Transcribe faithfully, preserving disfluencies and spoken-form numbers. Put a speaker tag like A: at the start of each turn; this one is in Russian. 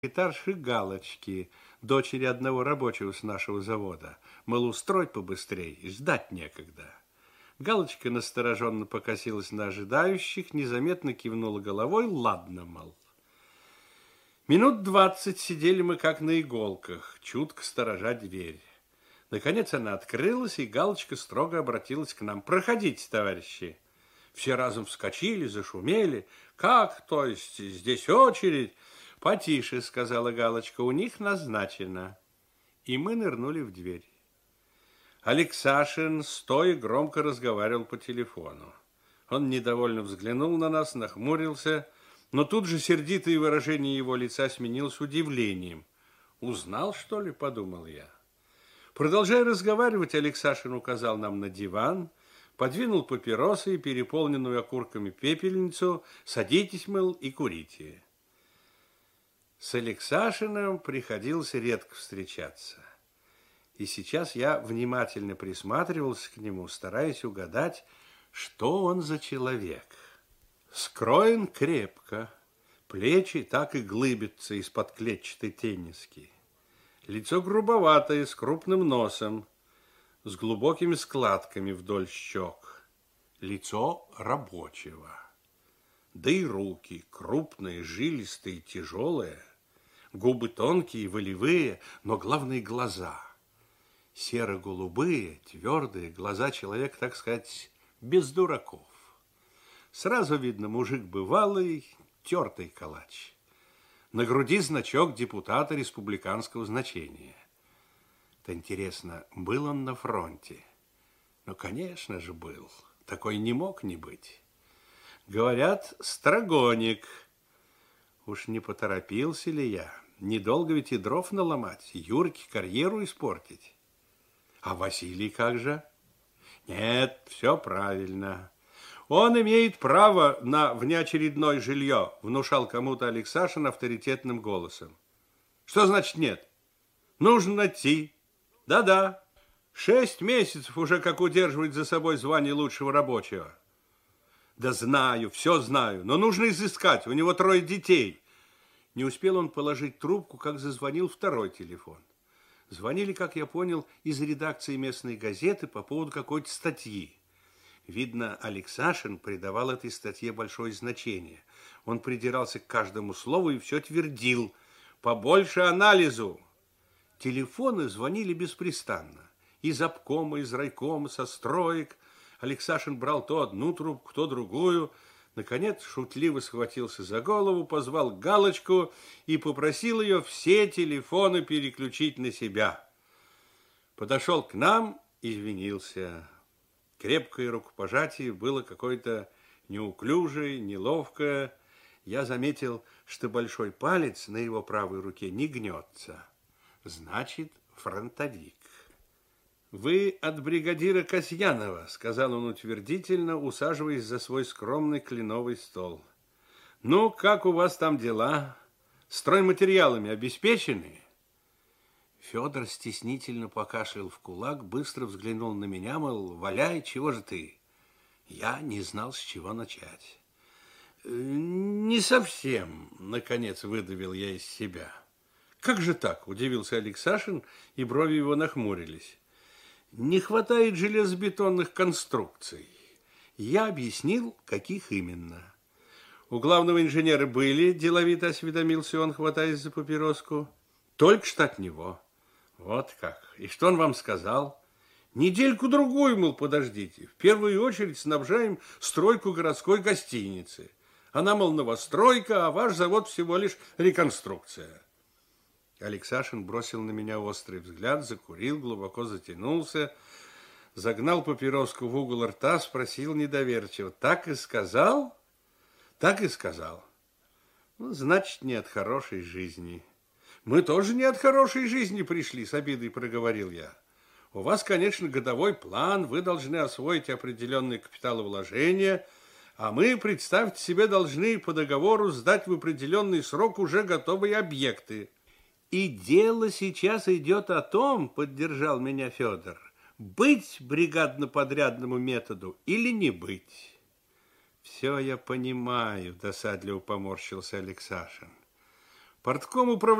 A: секретарши Галочки, дочери одного рабочего с нашего завода. Мол, устрой побыстрей, ждать некогда. Галочка настороженно покосилась на ожидающих, незаметно кивнула головой, ладно, мол. Минут двадцать сидели мы как на иголках, чутко сторожа дверь. Наконец она открылась, и Галочка строго обратилась к нам. «Проходите, товарищи!» Все разом вскочили, зашумели. «Как, то есть, здесь очередь?» «Потише», — сказала Галочка, — «у них назначено». И мы нырнули в дверь. Алексашин стоя громко разговаривал по телефону. Он недовольно взглянул на нас, нахмурился, но тут же сердитое выражение его лица сменилось удивлением. «Узнал, что ли?» — подумал я. Продолжая разговаривать, Алексашин указал нам на диван, подвинул папиросы и переполненную окурками пепельницу. «Садитесь, мыл, и курите». С Алексашиным приходилось редко встречаться. И сейчас я внимательно присматривался к нему, стараясь угадать, что он за человек. Скроен крепко, плечи так и глыбятся из-под клетчатой тенниски. Лицо грубоватое, с крупным носом, с глубокими складками вдоль щек. Лицо рабочего. Да и руки крупные, жилистые, тяжелые. Губы тонкие, волевые, но главное глаза. Серо-голубые, твердые, глаза человека, так сказать, без дураков. Сразу видно, мужик бывалый, тертый калач. На груди значок депутата республиканского значения. Это интересно, был он на фронте? Ну, конечно же, был. Такой не мог не быть. Говорят, строгоник. Уж не поторопился ли я? Недолго ведь и дров наломать, Юрке карьеру испортить. А Василий как же? Нет, все правильно. Он имеет право на внеочередное жилье, внушал кому-то Алексашин авторитетным голосом. Что значит нет? Нужно найти. Да-да, шесть месяцев уже как удерживает за собой звание лучшего рабочего. Да знаю, все знаю, но нужно изыскать, у него трое детей. Не успел он положить трубку, как зазвонил второй телефон. Звонили, как я понял, из редакции местной газеты по поводу какой-то статьи. Видно, Алексашин придавал этой статье большое значение. Он придирался к каждому слову и все твердил. Побольше анализу. Телефоны звонили беспрестанно. Из обкома, из райкома, со строек. Алексашин брал то одну трубку, то другую. Наконец, шутливо схватился за голову, позвал Галочку и попросил ее все телефоны переключить на себя. Подошел к нам, извинился. Крепкое рукопожатие было какое-то неуклюжее, неловкое. Я заметил, что большой палец на его правой руке не гнется. Значит, фронтовик. «Вы от бригадира Касьянова», — сказал он утвердительно, усаживаясь за свой скромный кленовый стол. «Ну, как у вас там дела? Стройматериалами обеспечены?» Федор стеснительно покашлял в кулак, быстро взглянул на меня, мол, валяй, чего же ты? Я не знал, с чего начать. «Не совсем», — наконец выдавил я из себя. «Как же так?» — удивился Алексашин, и брови его нахмурились. «Не хватает железобетонных конструкций». Я объяснил, каких именно. «У главного инженера были?» – деловито осведомился он, хватаясь за папироску. «Только что от него». «Вот как! И что он вам сказал?» «Недельку-другую, мол, подождите. В первую очередь снабжаем стройку городской гостиницы. Она, мол, новостройка, а ваш завод всего лишь реконструкция». Алексашин бросил на меня острый взгляд, закурил, глубоко затянулся, загнал папироску в угол рта, спросил недоверчиво: «Так и сказал?» «Так и сказал». «Ну, значит, не от хорошей жизни». «Мы тоже не от хорошей жизни пришли», — с обидой проговорил я. «У вас, конечно, годовой план, вы должны освоить определенные капиталовложения, а мы, представьте себе, должны по договору сдать в определенный срок уже готовые объекты». «И дело сейчас идет о том, — поддержал меня Федор, — быть бригадно-подрядному методу или не быть». «Все я понимаю», — досадливо поморщился Алексашин. Портком управления